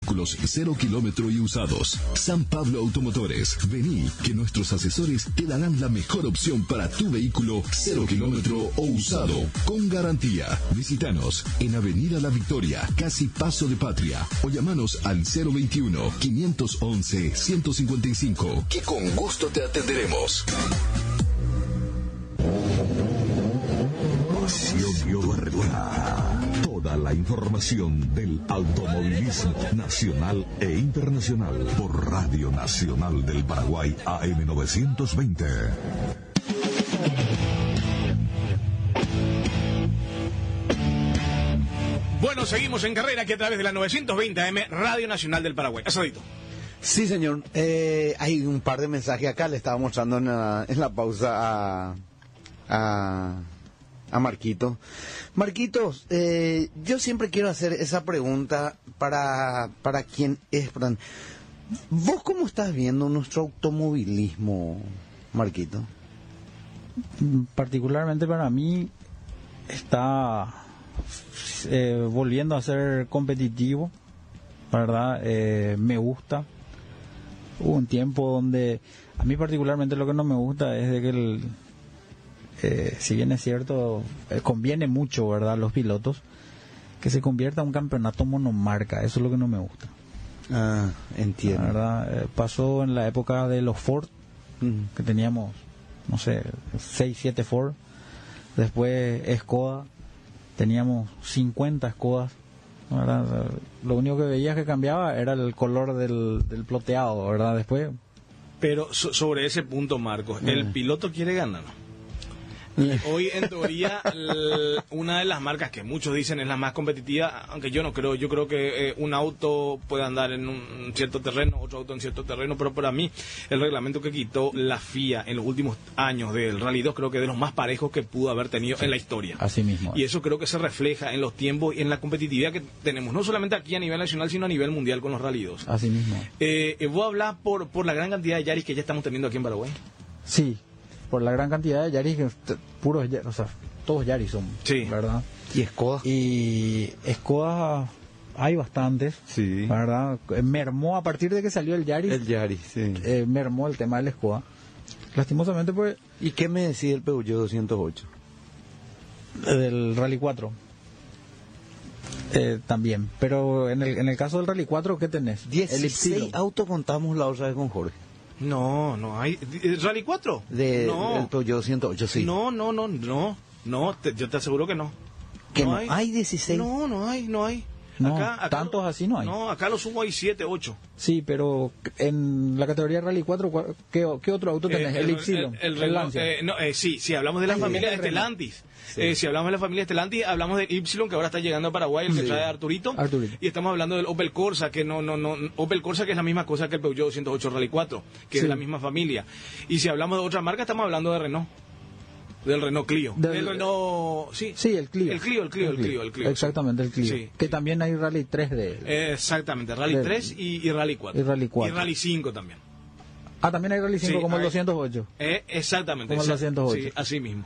vehículos 0 kilómetro y usados. San Pablo Automotores. Vení, que nuestros asesores te darán la mejor opción para tu vehículo 0 kilómetro o usado, con garantía. Visítanos en Avenida La Victoria, casi Paso de Patria, o llamanos al 021-511-155, que con gusto te atenderemos. Pasión Urbana. Toda la información del automovilismo nacional e internacional por Radio Nacional del Paraguay AM 920. Bueno, seguimos en carrera aquí a través de la 920 AM Radio Nacional del Paraguay. Asadito. Sí, señor. Hay un par de mensajes acá. Le estaba mostrando en la pausa a Marquito. Marquitos, yo siempre quiero hacer esa pregunta para quien es. ¿Vos cómo estás viendo nuestro automovilismo, Marquito? Particularmente para mí está volviendo a ser competitivo, ¿verdad? Me gusta. Hubo un tiempo donde a mí particularmente lo que no me gusta es de que si bien es cierto, conviene mucho, ¿verdad?, a los pilotos, que se convierta en un campeonato monomarca. Eso es lo que no me gusta. Ah, entiendo. ¿Verdad? Pasó en la época de los Ford, que teníamos, no sé, 6, 7 Ford. Después Skoda, teníamos 50 Skodas. ¿Verdad? Lo único que veías que cambiaba era el color del ploteado, ¿verdad? Después. Pero sobre ese punto, Marcos, el piloto quiere ganar, ¿no? Hoy, en teoría, una de las marcas que muchos dicen es la más competitiva, aunque yo no creo. Yo creo que un auto puede andar en un cierto terreno, otro auto en cierto terreno, pero para mí el reglamento que quitó la FIA en los últimos años del Rally 2 creo que es de los más parejos que pudo haber tenido en la historia. Así mismo. Y eso creo que se refleja en los tiempos y en la competitividad que tenemos, no solamente aquí a nivel nacional, sino a nivel mundial con los Rally 2. Así mismo. ¿Vos hablás por la gran cantidad de Yaris que ya estamos teniendo aquí en Paraguay? Sí. Por la gran cantidad de Yaris, puros, o sea, todos Yaris son, sí, ¿verdad? ¿Y Skoda? Y Skoda hay bastantes, sí, ¿verdad? Mermó a partir de que salió el Yaris. El Yaris, sí. Mermó el tema del Skoda. Lastimosamente, pues. ¿Y qué me decía el Peugeot 208? Del Rally 4. También. Pero en el caso del Rally 4, ¿qué tenés? 16 autos contamos la otra vez con Jorge. No, no hay. ¿Rally 4? No. El Peugeot 108, sí. No, yo te aseguro que no. ¿Que no hay 16? No hay. No, acá tantos así no hay. No, acá lo sumo hay 7, 8. Sí, pero en la categoría Rally 4, ¿qué otro auto tenés? El Ypsilon, el Lancia. Sí, hablamos de la familia de Stellantis. Sí. Si hablamos de la familia Stellantis, hablamos del Ypsilon, que ahora está llegando a Paraguay, el que trae Arturito. Y estamos hablando del Opel Corsa, que Opel Corsa, que es la misma cosa que el Peugeot 208 Rally 4, que es de la misma familia. Y si hablamos de otra marca, estamos hablando de Renault. Del Renault Clio. Del Renault... Sí, el Clio. El Clio. Exactamente, el Clio. Sí, que también hay Rally 3 de él. Exactamente, Rally 3 y Rally 4. Y Rally 4. Y Rally 5 también. Ah, también hay Rally 5 como el 208. Exactamente. Como el 208. Sí, así mismo.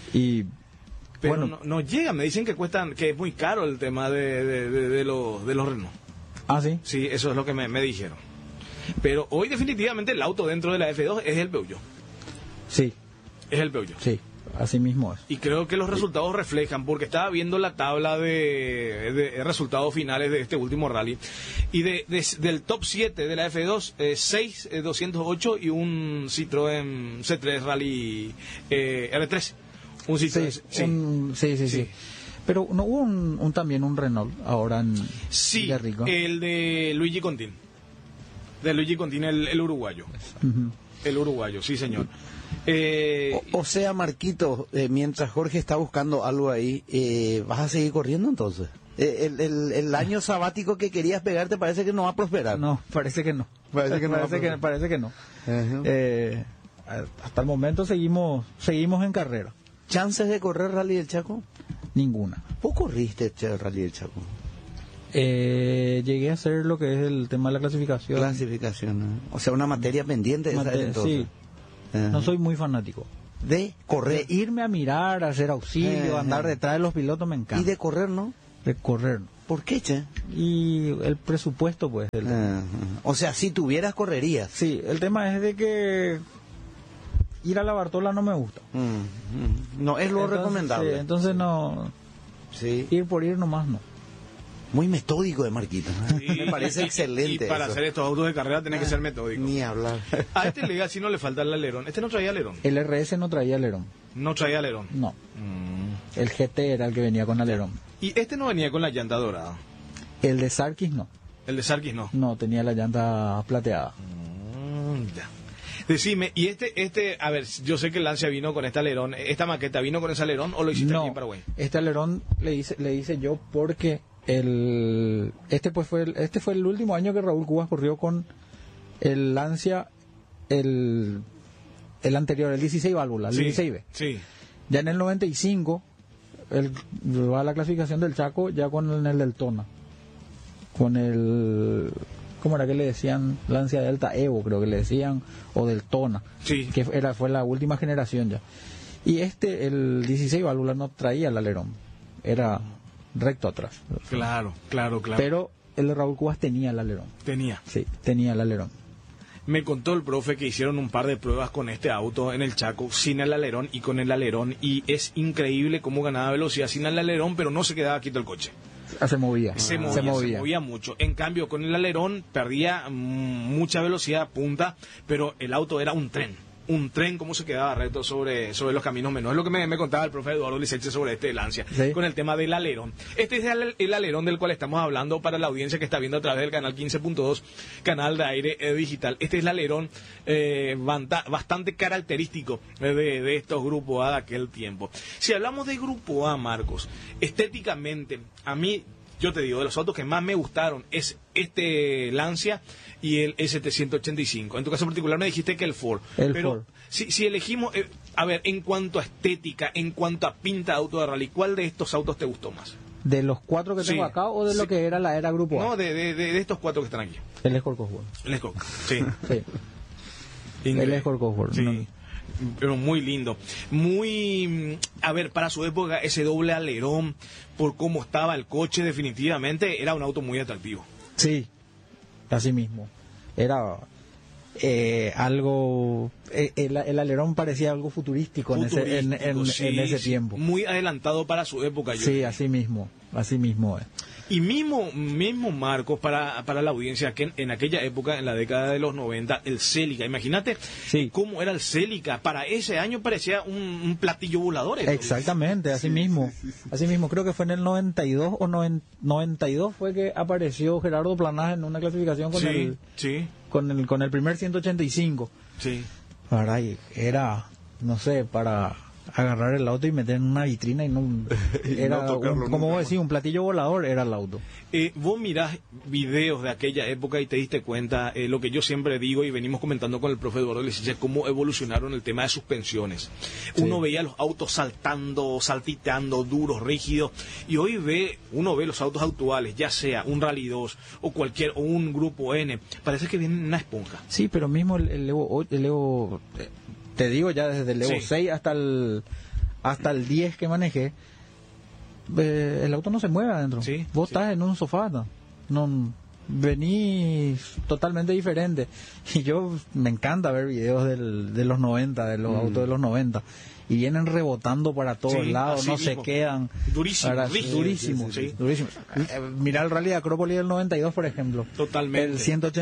Pero bueno, no llega, me dicen que es muy caro el tema de los Renault. Ah, sí. Sí, eso es lo que me dijeron. Pero hoy definitivamente el auto dentro de la F2 es el Peugeot. Sí. Es el Peugeot. Sí. Así mismo es. Y creo que los resultados reflejan, porque estaba viendo la tabla de resultados finales de este último rally, y del top 7 de la F2, 6 208 y un Citroën C3 Rally R3. Un Citroën. Sí. Pero no hubo también un Renault ahora en Guerrico. El de Luigi Contín. De Luigi Contín, el uruguayo. El uruguayo, sí, señor. O sea, Marquito, mientras Jorge está buscando algo ahí, ¿vas a seguir corriendo entonces? El año sabático que querías pegarte parece que no va a prosperar. No, parece que no. Parece que no. Uh-huh. Hasta el momento seguimos en carrera. ¿Chances de correr Rally del Chaco? Ninguna. ¿Vos corriste el Rally del Chaco? Llegué a hacer lo que es el tema de la clasificación. Clasificación, O sea, una materia pendiente. Sí. No soy muy fanático. ¿De correr? De irme a mirar, a hacer auxilio, andar detrás de los pilotos me encanta. ¿Y de correr no? De correr no. ¿Por qué, che? Y el presupuesto, pues. O sea, si tuvieras, correrías. Sí, el tema es de que ir a la Bartola no me gusta. No es lo recomendable. Sí, entonces no... Sí. Ir por ir nomás no. Muy metódico de Marquito. Sí, Me parece excelente. Y para eso. hacer estos autos de carrera tenés que ser metódico. Ni hablar. A este Legacy no le falta el alerón. Este no traía alerón. El RS no traía alerón. No traía alerón. No. El GT era el que venía con alerón. Y este no venía con la llanta dorada. El de Sarkis no. El de Sarkis no. No, tenía la llanta plateada. Ya. Decime, y a ver, yo sé que el Lancia vino con este alerón. ¿Esta maqueta vino con ese alerón o lo hiciste aquí en Paraguay? Este alerón le hice yo porque este fue el último año que Raúl Cubas corrió con el Lancia, el anterior, el 16 válvula, el 16B. Sí. Ya en el 95, él va a la clasificación del Chaco ya con el del Tona. Con el... ¿Cómo era que le decían? Lancia Delta Evo, creo que le decían, o del Tona. Sí. Que fue la última generación ya. Y el 16 válvula no traía el alerón. Era recto atrás. Claro. Pero el de Raúl Cubas tenía el alerón. Tenía. Sí, tenía el alerón. Me contó el profe que hicieron un par de pruebas con este auto en el Chaco, sin el alerón y con el alerón, y es increíble cómo ganaba velocidad sin el alerón, pero no se quedaba quieto el coche. Se movía. Se movía mucho. En cambio, con el alerón perdía mucha velocidad punta, pero el auto era un tren. Un tren, cómo se quedaba recto sobre los caminos menores. Es lo que me contaba el profe Eduardo Liceche sobre este Lancia, ¿sí? Con el tema del alerón. Este es el alerón del cual estamos hablando para la audiencia que está viendo a través del canal 15.2, canal de aire digital. Este es el alerón bastante característico de estos grupos A de aquel tiempo. Si hablamos de grupo A, Marcos, estéticamente, a mí, yo te digo, de los autos que más me gustaron es este Lancia y el ST185. En tu caso particular me dijiste que el Ford. Pero si elegimos, a ver, en cuanto a estética, en cuanto a pinta de auto de rally, ¿cuál de estos autos te gustó más? ¿De los 4 que tengo acá o de lo que era la era grupo A? No, de estos 4 que están aquí. El Escort Cosworth. El Escort, sí. Sí. El Escort Cosworth. Sí. No. Pero muy lindo. Muy, a ver, para su época, ese doble alerón, por cómo estaba el coche, definitivamente era un auto muy atractivo. Sí, así mismo. Era algo... el alerón parecía algo futurístico en ese tiempo. Muy adelantado para su época. Sí, así mismo. Y mismo Marcos, para la audiencia, que en aquella época, en la década de los 90, el Celica, imagínate cómo era el Celica. Para ese año parecía un platillo volador. Exactamente, así mismo. Así mismo, creo que fue en el 92 o 92 fue que apareció Gerardo Planás en una clasificación con el primer 185. Sí. Era, no sé, para agarrar el auto y meter en una vitrina y no era como vos decís, un platillo volador era el auto. Vos mirás videos de aquella época y te diste cuenta, lo que yo siempre digo y venimos comentando con el profe Eduardo Liceche, cómo evolucionaron el tema de suspensiones. Uno veía los autos saltitando, duros, rígidos, y hoy uno ve los autos actuales, ya sea un Rally 2 o un Grupo N, parece que viene una esponja. Sí, pero mismo el Evo, te digo ya desde el Evo 6 hasta el 10 que manejé, el auto no se mueve adentro. Vos estás en un sofá, no venís totalmente diferente. Y yo me encanta ver videos de los 90, de los autos de los 90. Y vienen rebotando para todos lados, no se quedan. Durísimo. Mirá el Rally de Acrópolis del 92, por ejemplo. Totalmente. El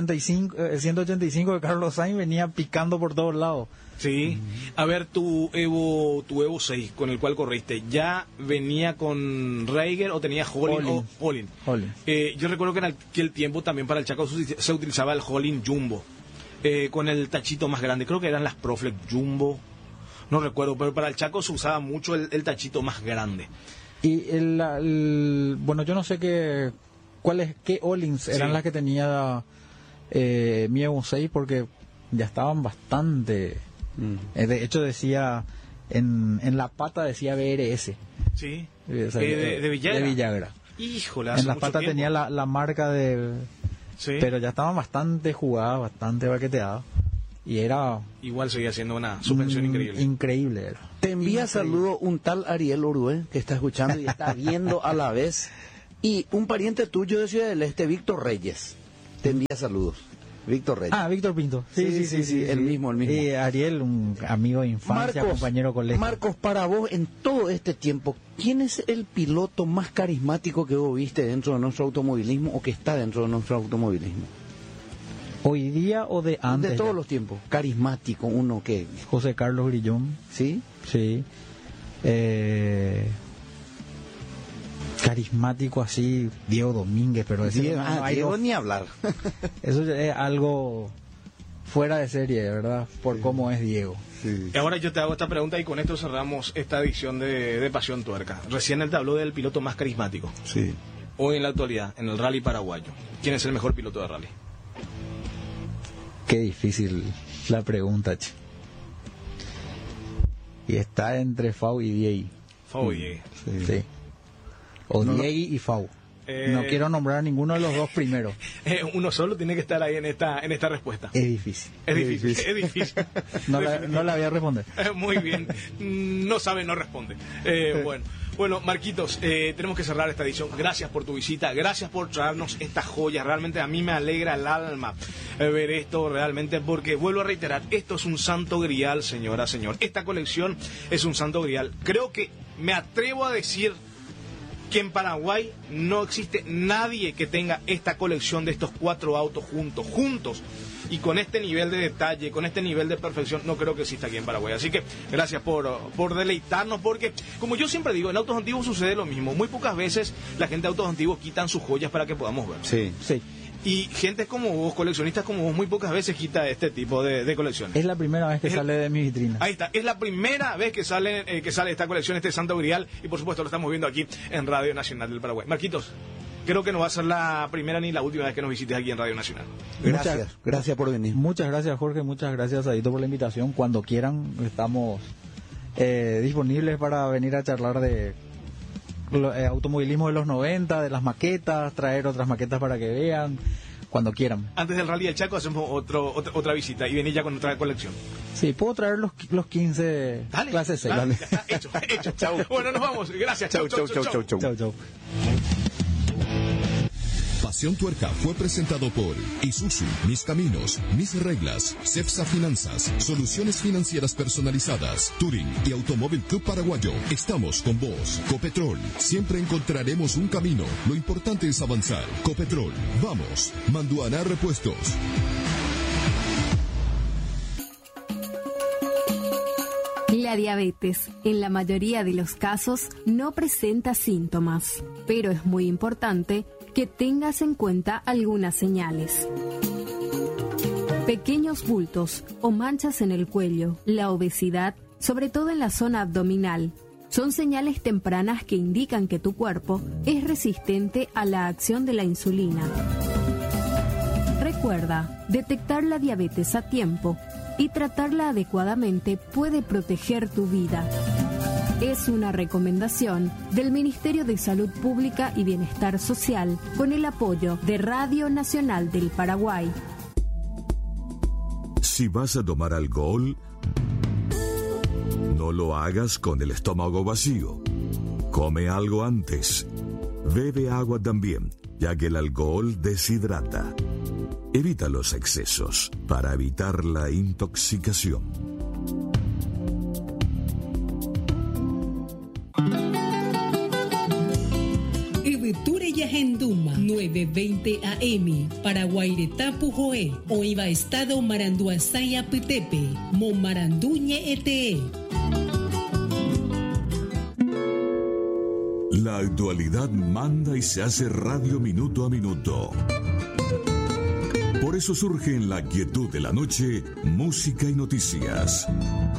185 de Carlos Sainz venía picando por todos lados. Sí. A ver, tu Evo 6 con el cual corriste, ¿ya venía con Reiger o tenía Holling? Yo recuerdo que en aquel tiempo también para el Chaco se utilizaba el Holling Jumbo, con el tachito más grande. Creo que eran las Proflex Jumbo, no recuerdo, pero para el Chaco se usaba mucho el tachito más grande. Y bueno, yo no sé qué Hollings eran las que tenía mi Evo 6, porque ya estaban bastante... De hecho decía en la pata decía BRS. Sí. De Villagra. Híjole, en la pata tenía la marca de... Pero ya estaban bastante jugadas, bastante baqueteadas. Y era... Igual seguía siendo una suspensión increíble. Increíble era. Te envía saludo un tal Ariel Orue, que está escuchando y está viendo a la vez Y un pariente tuyo de Ciudad del Este, Víctor Reyes, te envía saludos. Víctor Reyes. Ah, Víctor Pinto. Sí, el mismo. Y Ariel, un amigo de infancia, compañero colegio. Marcos, para vos, en todo este tiempo, ¿quién es el piloto más carismático que vos viste dentro de nuestro automovilismo o que está dentro de nuestro automovilismo? ¿Hoy día o de antes? De todos los tiempos. Carismático, uno que... José Carlos Grillón. ¿Sí? Sí. Carismático así, Diego Domínguez, pero ese Diego ni hablar. Eso es algo fuera de serie, ¿verdad? Por cómo es Diego. Sí. Y ahora yo te hago esta pregunta y con esto cerramos esta edición de Pasión Tuerca. Recién él te habló del piloto más carismático. Sí. Hoy en la actualidad, en el rally paraguayo, ¿quién es el mejor piloto de rally? Qué difícil la pregunta, che. Y está entre Fau y Diego. Fau y Diego. Sí. O Diego y Fau. No quiero nombrar a ninguno de los dos primero. Uno solo tiene que estar ahí en esta respuesta. Es difícil. Es difícil. No la voy a responder. Muy bien. No sabe, no responde. Bueno, Marquitos, tenemos que cerrar esta edición. Gracias por tu visita, gracias por traernos estas joyas. Realmente a mí me alegra el alma ver esto realmente, porque vuelvo a reiterar, esto es un santo grial, señora, señor. Esta colección es un santo grial. Creo que me atrevo a decir que en Paraguay no existe nadie que tenga esta colección de estos 4 autos juntos. Y con este nivel de detalle, con este nivel de perfección, no creo que exista aquí en Paraguay. Así que gracias por deleitarnos, porque como yo siempre digo, en autos antiguos sucede lo mismo. Muy pocas veces la gente de autos antiguos quitan sus joyas para que podamos ver. Sí. Y gente como vos, coleccionistas como vos, muy pocas veces quita este tipo de colecciones. Es la primera vez que sale de mi vitrina. Ahí está, es la primera vez que sale esta colección, este Santo Grial, y por supuesto lo estamos viendo aquí en Radio Nacional del Paraguay. Marquitos, creo que no va a ser la primera ni la última vez que nos visites aquí en Radio Nacional. Gracias por venir. Muchas gracias, Jorge, muchas gracias, Aito, por la invitación. Cuando quieran, estamos disponibles para venir a charlar de automovilismo de los 90, de las maquetas, traer otras maquetas para que vean, cuando quieran. Antes del Rally del Chaco hacemos otra visita y venir ya con otra colección. Sí, puedo traer los 15 clase 6. Dale. Hecho. Chau. Bueno, nos vamos. Gracias. Chau. Pasión Tuerca fue presentado por Isuzu, Mis Caminos, Mis Reglas, Cepsa Finanzas, Soluciones Financieras Personalizadas, Touring y Automóvil Club Paraguayo. Estamos con vos. Copetrol, siempre encontraremos un camino. Lo importante es avanzar. Copetrol, vamos. Manduana Repuestos. La diabetes, en la mayoría de los casos, no presenta síntomas, pero es muy importante que tengas en cuenta algunas señales. Pequeños bultos o manchas en el cuello, la obesidad, sobre todo en la zona abdominal, son señales tempranas que indican que tu cuerpo es resistente a la acción de la insulina. Recuerda, detectar la diabetes a tiempo y tratarla adecuadamente puede proteger tu vida. Es una recomendación del Ministerio de Salud Pública y Bienestar Social con el apoyo de Radio Nacional del Paraguay. Si vas a tomar alcohol, no lo hagas con el estómago vacío. Come algo antes. Bebe agua también, ya que el alcohol deshidrata. Evita los excesos para evitar la intoxicación. Yahenduma 9:20 AM Paraguairetapu Joe Oiva Estado Maranduasaya Pitepe Momaranduñe ETE. La actualidad manda y se hace radio minuto a minuto. Por eso surge en la quietud de la noche música y noticias.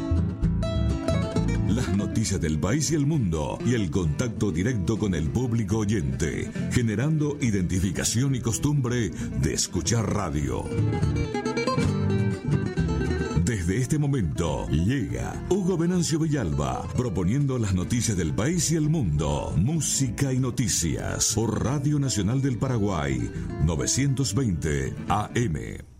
Las noticias del país y el mundo y el contacto directo con el público oyente, generando identificación y costumbre de escuchar radio. Desde este momento llega Hugo Venancio Villalba proponiendo las noticias del país y el mundo, música y noticias por Radio Nacional del Paraguay 920 AM.